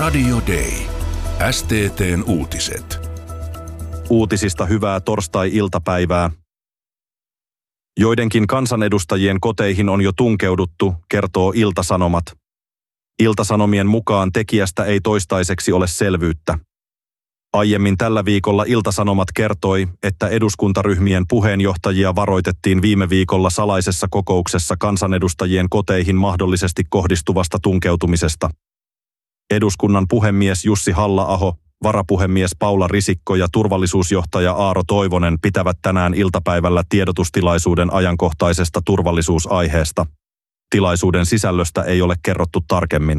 Radio Day. STT:n uutiset. Uutisista hyvää torstai-iltapäivää. Joidenkin kansanedustajien koteihin on jo tunkeuduttu, kertoo Ilta-Sanomat. Ilta-Sanomien mukaan tekijästä ei toistaiseksi ole selvyyttä. Aiemmin tällä viikolla Ilta-Sanomat kertoi, että eduskuntaryhmien puheenjohtajia varoitettiin viime viikolla salaisessa kokouksessa kansanedustajien koteihin mahdollisesti kohdistuvasta tunkeutumisesta. Eduskunnan puhemies Jussi Halla-aho, varapuhemies Paula Risikko ja turvallisuusjohtaja Aaro Toivonen pitävät tänään iltapäivällä tiedotustilaisuuden ajankohtaisesta turvallisuusaiheesta. Tilaisuuden sisällöstä ei ole kerrottu tarkemmin.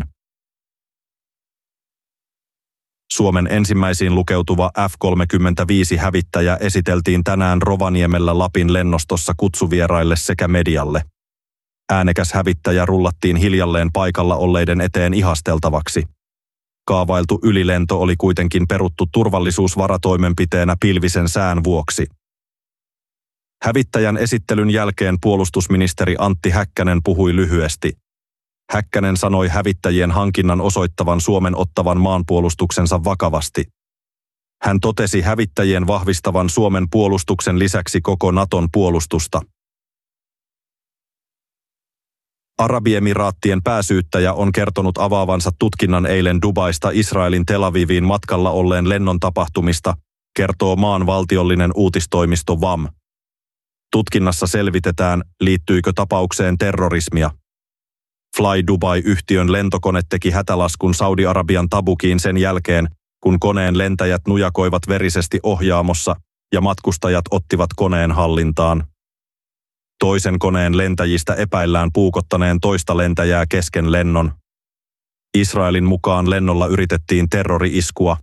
Suomen ensimmäisiin lukeutuva F-35-hävittäjä esiteltiin tänään Rovaniemellä Lapin lennostossa kutsuvieraille sekä medialle. Äänekäs hävittäjä rullattiin hiljalleen paikalla olleiden eteen ihasteltavaksi. Kaavailtu ylilento oli kuitenkin peruttu turvallisuusvaratoimenpiteenä pilvisen sään vuoksi. Hävittäjän esittelyn jälkeen puolustusministeri Antti Häkkänen puhui lyhyesti. Häkkänen sanoi hävittäjien hankinnan osoittavan Suomen ottavan maanpuolustuksensa vakavasti. Hän totesi hävittäjien vahvistavan Suomen puolustuksen lisäksi koko Naton puolustusta. Arabiemiraattien pääsyyttäjä on kertonut avaavansa tutkinnan eilen Dubaista Israelin Tel Aviviin matkalla olleen lennon tapahtumista, kertoo maan valtiollinen uutistoimisto VAM. Tutkinnassa selvitetään, liittyykö tapaukseen terrorismia. Fly Dubai-yhtiön lentokone teki hätälaskun Saudi-Arabian Tabukiin sen jälkeen, kun koneen lentäjät nujakoivat verisesti ohjaamossa ja matkustajat ottivat koneen hallintaan. Toisen koneen lentäjistä epäillään puukottaneen toista lentäjää kesken lennon. Israelin mukaan lennolla yritettiin terrori-iskua.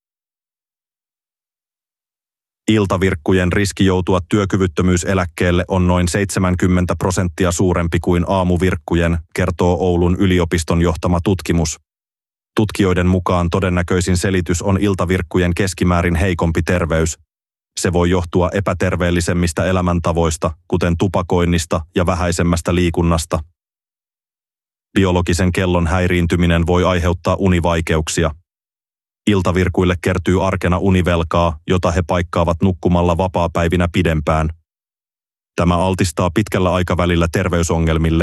Iltavirkkujen riski joutua työkyvyttömyyseläkkeelle on noin 70% suurempi kuin aamuvirkkujen, kertoo Oulun yliopiston johtama tutkimus. Tutkijoiden mukaan todennäköisin selitys on iltavirkkujen keskimäärin heikompi terveys. Se voi johtua epäterveellisemmistä elämäntavoista, kuten tupakoinnista ja vähäisemmästä liikunnasta. Biologisen kellon häiriintyminen voi aiheuttaa univaikeuksia. Iltavirkuille kertyy arkena univelkaa, jota he paikkaavat nukkumalla vapaapäivinä pidempään. Tämä altistaa pitkällä aikavälillä terveysongelmille.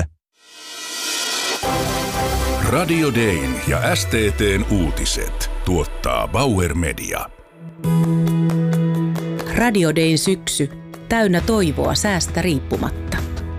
Radio Dayn ja STT:n uutiset tuottaa Bauer Media. Radio Dayn syksy, täynnä toivoa säästä riippumatta.